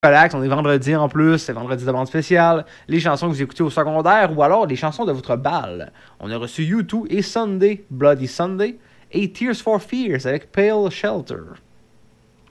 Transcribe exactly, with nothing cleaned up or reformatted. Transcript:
Relax, on est vendredi en plus, c'est vendredi de bande spéciale, les chansons que vous écoutez au secondaire ou alors les chansons de votre bal. On a reçu U deux et Sunday, Bloody Sunday, et Tears for Fears avec Pale Shelter.